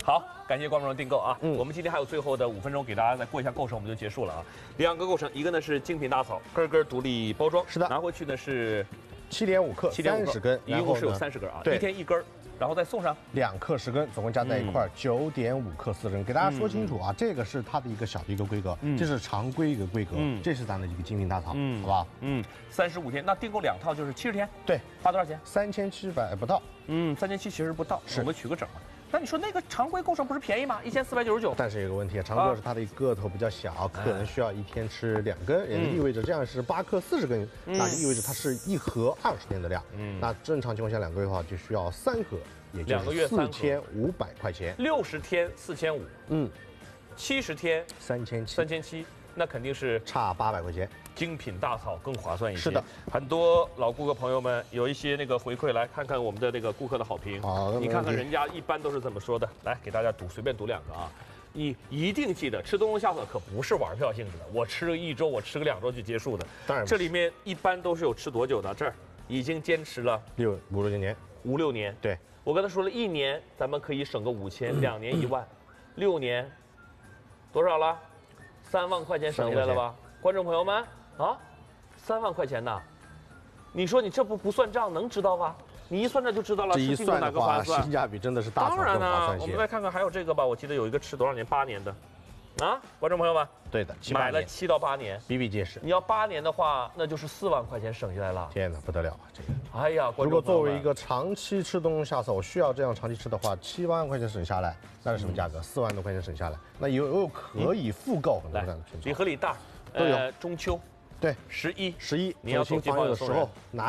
好，感谢观众的订购啊！我们今天还有最后的5分钟，给大家再过一下构成，我们就结束了啊。2个构成，一个呢是精品大草，根根独立包装， 是的， 拿回去呢是 7.5克，30根， 一共是有30根啊，一天1根，然后再送上 2克10根，总共加在一块9.5克4根。给大家说清楚啊，这个是它的一个小的一个规格，这是常规一个规格，这是咱的一个精品大草，好不好 ？35天，那订购2套就是70天， 对， 花多少钱 ？3700不到 ，3700其实不到，我们取个整啊。那你说那个常规构成不是便宜吗？1499。 但是有个问题，常规是它的个头比较小，可能需要一天吃2根，也就意味着这样是8克40根，那就意味着它是1盒20天的量。那正常情况下2个月的话就需要3盒，也就是 2个月 4500块钱。 60天4500，70天3700，那肯定是差800块钱。 精品大草更划算一些。 是的， 很多老顾客朋友们有一些那个回馈，来看看我们的这个顾客的好评。 好， 你看看人家一般都是怎么说的。来给大家随便读2个啊。你一定记得，吃东东下草可不是玩票性质的，我吃个1周，我吃个2周就结束的。 当然， 这里面一般都是有吃多久的，这儿已经坚持了 5、6年 ，5、6年。 对， 我跟他说了1年，咱们可以省个5000，2年1万，6年多少了？3万块钱省下来了吧？观众朋友们啊，3万块钱呢？你说你这不算账能知道吧？你一算账就知道了， 这一算的话， 性性价比真的是大草更划算些。 我们来看看还有这个吧，我记得有一个吃多少年，8年的，啊，观众朋友们， 对的， 买了7到8年， 比比皆是。 你要8年的话，那就是4万块钱省下来了。 天哪，不得了啊！这个， 哎呀， 如果作为一个长期吃东东下草，需要这样长期吃的话，7万块钱省下来，那是什么价格？4万多块钱省下来，那有可以复购很多这样的品种。 礼盒里袋都有， 中秋。 对 11， 你要走进朋友的时候拿。